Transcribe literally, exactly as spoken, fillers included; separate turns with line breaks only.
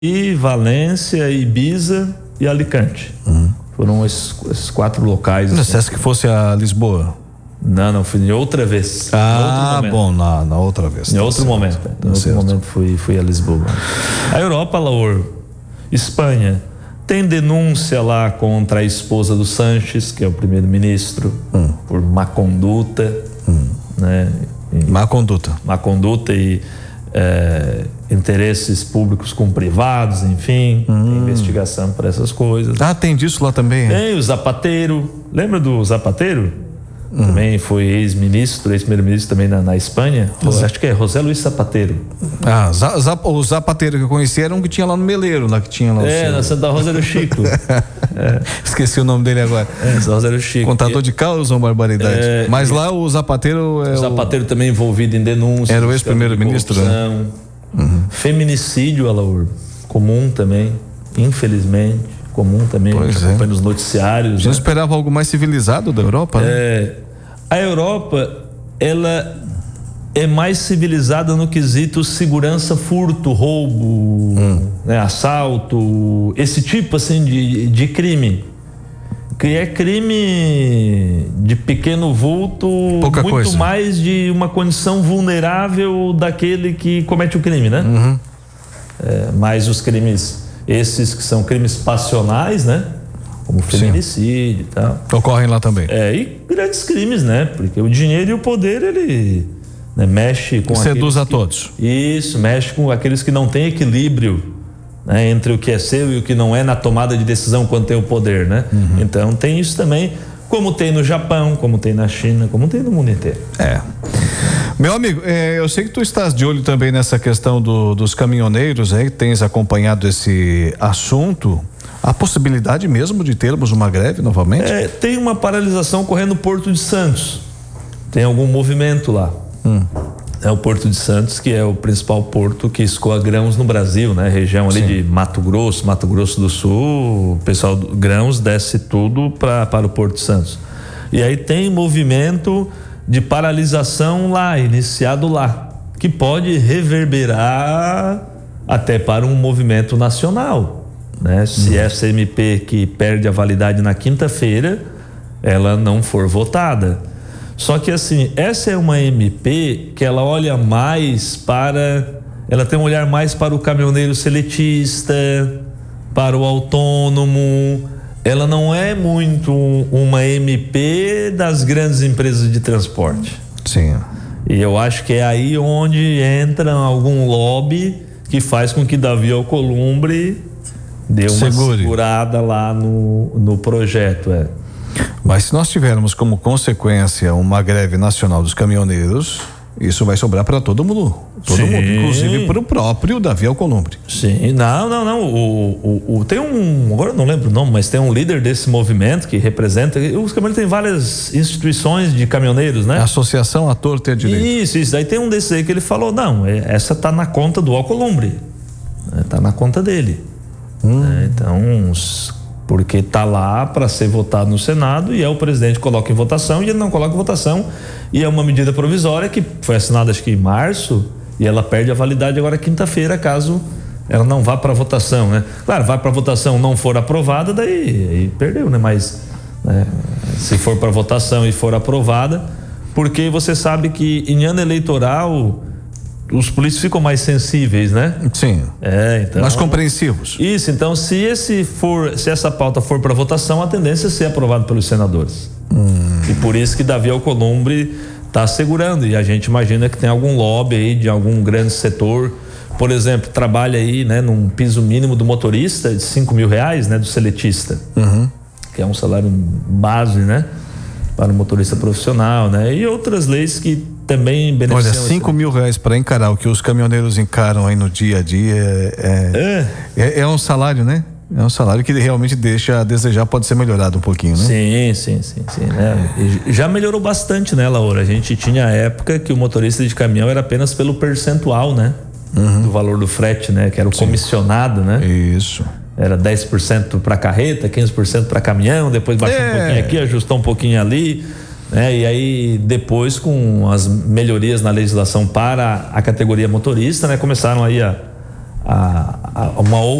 e Valência, Ibiza e Alicante. Uhum. Foram esses, esses quatro locais.
Não assim. Dissesse que fosse a Lisboa?
Não, não, fui em outra vez.
Ah, bom, na, na outra vez.
Em
tá
outro
certo.
momento.
Tá
em outro
certo.
momento fui, fui a Lisboa. A Europa, Laor, Espanha, tem denúncia lá contra a esposa do Sanches, que é o primeiro-ministro, hum. por má conduta, hum. né? E,
má conduta.
Má conduta e é, interesses públicos com privados, enfim, hum. tem investigação por essas coisas.
Ah, tem disso lá também?
Tem o Zapatero, lembra do Zapatero? Hum. Também foi ex-ministro, ex-primeiro-ministro também na, na Espanha. Uhum. Acho que é José Luiz Zapatero.
Ah, za, za, o Zapatero que eu conheci era um que tinha lá no Meleiro, lá que tinha lá.
É, na Santa Rosa do Chico.
é. Esqueci o nome dele agora.
É, Santa Rosa do Chico.
Contador e, de causa ou barbaridade. É, Mas e, lá o Zapatero é
o Zapatero o... também envolvido em denúncias.
Era o ex-primeiro-ministro, né?
Uhum. Feminicídio, Alaur, comum também, infelizmente. Comum também,
pois
a gente acompanha nos noticiários.
Já né? esperava algo mais civilizado da Europa, né?
É, a Europa, ela é mais civilizada no quesito segurança, furto, roubo, hum. né, assalto, esse tipo assim de, de crime. Que é crime de pequeno vulto,
pouca
muito
coisa.
mais de uma condição vulnerável daquele que comete o crime, né?
Uhum.
É, mas os crimes... Esses que são crimes passionais, né? Como feminicídio e tal.
Ocorrem lá também.
É, e grandes crimes, né? Porque o dinheiro e o poder, ele né, mexe com
seduz a
que,
todos.
Isso, mexe com aqueles que não têm equilíbrio, né? Entre o que é seu e o que não é na tomada de decisão quando tem o poder, né? Uhum. Então tem isso também, como tem no Japão, como tem na China, como tem no mundo inteiro.
É. Meu amigo, é, eu sei que tu estás de olho também nessa questão do, dos caminhoneiros, é, que tens acompanhado esse assunto. A possibilidade mesmo de termos uma greve novamente?
É, tem uma paralisação ocorrendo no Porto de Santos. Tem algum movimento lá. Hum. É o Porto de Santos, que é o principal porto que escoa grãos no Brasil, né? Região ali Sim. de Mato Grosso, Mato Grosso do Sul, o pessoal do grãos desce tudo pra, para o Porto de Santos. E aí tem movimento de paralisação lá, iniciado lá, que pode reverberar até para um movimento nacional, né? Se uhum. essa M P que perde a validade na quinta-feira, ela não for votada. Só que assim, essa é uma M P que ela olha mais para, ela tem um olhar mais para o caminhoneiro seletista, para o autônomo. Ela não é muito uma M P das grandes empresas de transporte.
Sim.
E eu acho que é aí onde entra algum lobby que faz com que Davi Alcolumbre dê uma
Segure.
segurada lá no, no projeto. É.
Mas se nós tivermos como consequência uma greve nacional dos caminhoneiros, isso vai sobrar para todo mundo. Todo
Sim.
mundo, inclusive para o próprio Davi Alcolumbre.
Sim, não, não, não. O, o, o, tem um, agora eu não lembro o nome, mas tem um líder desse movimento que representa. Os caminhoneiros têm várias instituições de caminhoneiros, né?
Associação à Torta e à Direita.
Isso, isso. Aí tem um desses aí que ele falou: não, essa tá na conta do Alcolumbre. Tá na conta dele. Hum. É, então, porque tá lá para ser votado no Senado e é o presidente que coloca em votação e ele não coloca em votação. E é uma medida provisória que foi assinada acho que em março. E ela perde a validade agora quinta-feira, caso ela não vá para votação, né? Claro, vai para votação, não for aprovada, daí aí perdeu, né? Mas né, se for para votação e for aprovada, porque você sabe que em ano eleitoral os políticos ficam mais sensíveis, né?
Sim.
É, então.
Mais compreensivos.
Isso, então se esse for, se essa pauta for para votação, a tendência é ser aprovado pelos senadores. Hum. E por isso que Davi Alcolumbre está segurando, e a gente imagina que tem algum lobby aí de algum grande setor, por exemplo, trabalha aí, né, num piso mínimo do motorista de cinco mil reais, né, do seletista, uhum. que é um salário base, né, para o motorista profissional, né, e outras leis que também beneficiam.
Olha, cinco mil reais para encarar o que os caminhoneiros encaram aí no dia a dia é, é. é, é um salário, né? É um salário que realmente deixa a desejar, pode ser melhorado um pouquinho, né?
Sim, sim, sim, sim, né? E já melhorou bastante, né, Laura? A gente tinha a época que o motorista de caminhão era apenas pelo percentual, né? Uhum. Do valor do frete, né? Que era o sim. comissionado, né?
Isso.
Era dez por cento para carreta, quinze por cento para caminhão, depois baixou é. um pouquinho aqui, ajustou um pouquinho ali, né? E aí depois com as melhorias na legislação para a categoria motorista, né? Começaram aí a, a, a uma outra